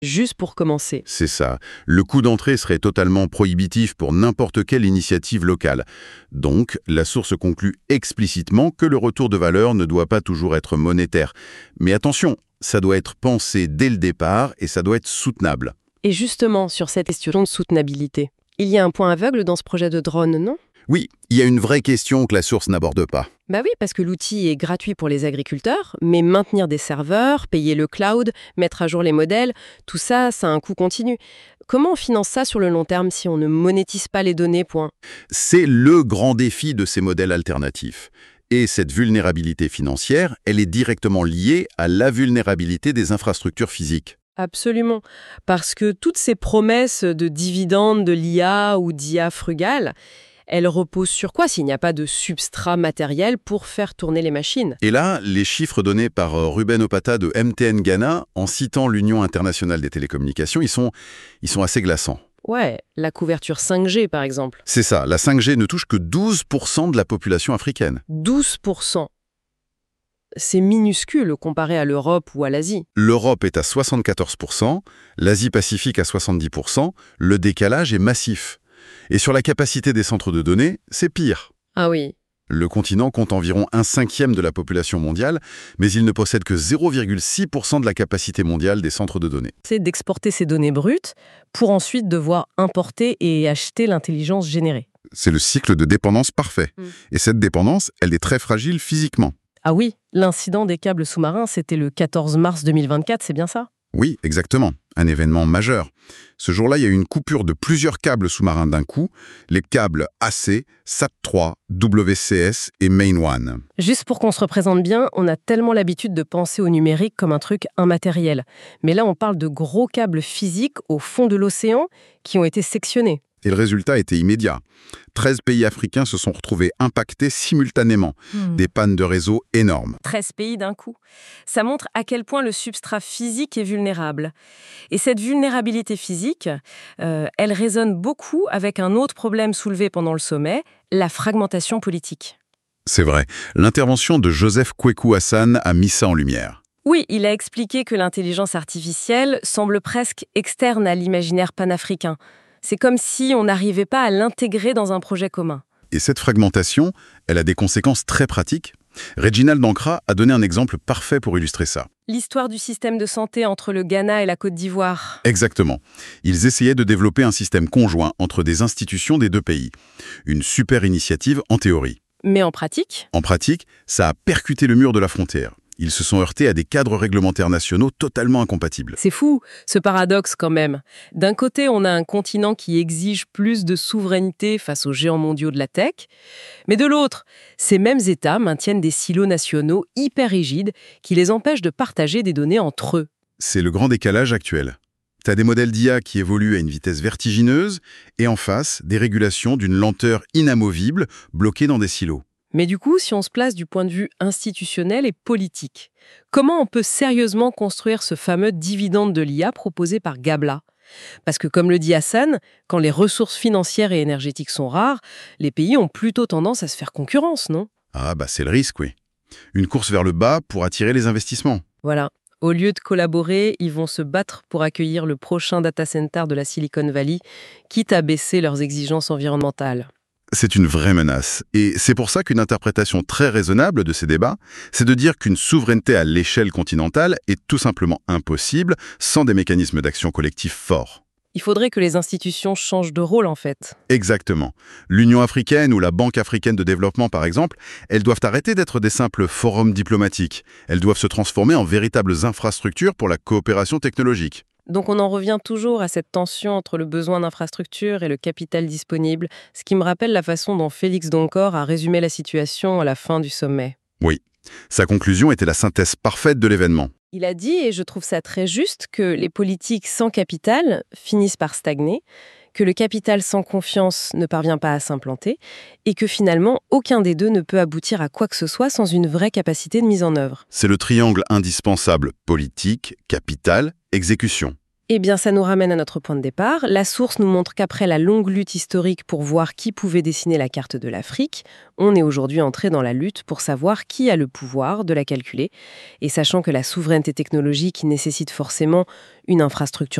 juste pour commencer. C'est ça. Le coût d'entrée serait totalement prohibitif pour n'importe quelle initiative locale. Donc, la source conclut explicitement que le retour de valeur ne doit pas toujours être monétaire. Mais attention, ça doit être pensé dès le départ et ça doit être soutenable. Et justement, sur cette question de soutenabilité, il y a un point aveugle dans ce projet de drone, non? Oui, il y a une vraie question que la source n'aborde pas. Bah oui, parce que l'outil est gratuit pour les agriculteurs, mais maintenir des serveurs, payer le cloud, mettre à jour les modèles, tout ça, ça a un coût continu. Comment on finance ça sur le long terme si on ne monétise pas les données, point? C'est le grand défi de ces modèles alternatifs. Et cette vulnérabilité financière, elle est directement liée à la vulnérabilité des infrastructures physiques. Absolument. Parce que toutes ces promesses de dividendes de l'IA ou d'IA frugale, elles reposent sur quoi s'il n'y a pas de substrat matériel pour faire tourner les machines? Et là, les chiffres donnés par Ruben Opata de MTN Ghana, en citant l'Union internationale des télécommunications, ils sont assez glaçants. Ouais, la couverture 5G par exemple. C'est ça, la 5G ne touche que 12% de la population africaine. 12%. C'est minuscule comparé à l'Europe ou à l'Asie. L'Europe est à 74%, l'Asie-Pacifique à 70%, le décalage est massif. Et sur la capacité des centres de données, c'est pire. Ah oui. Le continent compte environ 1/5 de la population mondiale, mais il ne possède que 0,6% de la capacité mondiale des centres de données. C'est d'exporter ces données brutes pour ensuite devoir importer et acheter l'intelligence générée. C'est le cycle de dépendance parfait. Et cette dépendance, elle est très fragile physiquement. Ah oui, l'incident des câbles sous-marins, c'était le 14 mars 2024, c'est bien ça? Oui, exactement. Un événement majeur. Ce jour-là, il y a eu une coupure de plusieurs câbles sous-marins d'un coup, les câbles AC, SAT3, WCS et Main One. Juste pour qu'on se représente bien, on a tellement l'habitude de penser au numérique comme un truc immatériel. Mais là, on parle de gros câbles physiques au fond de l'océan qui ont été sectionnés. Et le résultat était immédiat. 13 pays africains se sont retrouvés impactés simultanément. Des pannes de réseau énormes. 13 pays d'un coup. Ça montre à quel point le substrat physique est vulnérable. Et cette vulnérabilité physique, elle résonne beaucoup avec un autre problème soulevé pendant le sommet, la fragmentation politique. C'est vrai. L'intervention de Joseph Kweku Hassan a mis ça en lumière. Oui, il a expliqué que l'intelligence artificielle semble presque externe à l'imaginaire panafricain. C'est comme si on n'arrivait pas à l'intégrer dans un projet commun. Et cette fragmentation, elle a des conséquences très pratiques. Reginald Dankra a donné un exemple parfait pour illustrer ça. L'histoire du système de santé entre le Ghana et la Côte d'Ivoire. Exactement. Ils essayaient de développer un système conjoint entre des institutions des deux pays. Une super initiative en théorie. Mais en pratique? En pratique, ça a percuté le mur de la frontière. Ils se sont heurtés à des cadres réglementaires nationaux totalement incompatibles. C'est fou, ce paradoxe quand même. D'un côté, on a un continent qui exige plus de souveraineté face aux géants mondiaux de la tech, mais de l'autre, ces mêmes États maintiennent des silos nationaux hyper rigides qui les empêchent de partager des données entre eux. C'est le grand décalage actuel. T'as des modèles d'IA qui évoluent à une vitesse vertigineuse, et en face, des régulations d'une lenteur inamovible, bloquées dans des silos. Mais du coup, si on se place du point de vue institutionnel et politique, comment on peut sérieusement construire ce fameux dividende de l'IA proposé par Gabla? Parce que comme le dit Hassan, quand les ressources financières et énergétiques sont rares, les pays ont plutôt tendance à se faire concurrence, non? Ah bah c'est le risque, oui. Une course vers le bas pour attirer les investissements. Voilà. Au lieu de collaborer, ils vont se battre pour accueillir le prochain data center de la Silicon Valley, quitte à baisser leurs exigences environnementales. C'est une vraie menace. Et c'est pour ça qu'une interprétation très raisonnable de ces débats, c'est de dire qu'une souveraineté à l'échelle continentale est tout simplement impossible sans des mécanismes d'action collectifs forts. Il faudrait que les institutions changent de rôle, en fait. Exactement. L'Union africaine ou la Banque africaine de développement, par exemple, elles doivent arrêter d'être des simples forums diplomatiques. Elles doivent se transformer en véritables infrastructures pour la coopération technologique. Donc on en revient toujours à cette tension entre le besoin d'infrastructure et le capital disponible, ce qui me rappelle la façon dont Félix Doncor a résumé la situation à la fin du sommet. Oui. Sa conclusion était la synthèse parfaite de l'événement. Il a dit, et je trouve ça très juste, que les politiques sans capital finissent par stagner, que le capital sans confiance ne parvient pas à s'implanter, et que finalement, aucun des deux ne peut aboutir à quoi que ce soit sans une vraie capacité de mise en œuvre. C'est le triangle indispensable politique, capital, exécution. Eh bien, ça nous ramène à notre point de départ. La source nous montre qu'après la longue lutte historique pour voir qui pouvait dessiner la carte de l'Afrique, on est aujourd'hui entré dans la lutte pour savoir qui a le pouvoir de la calculer. Et sachant que la souveraineté technologique nécessite forcément une infrastructure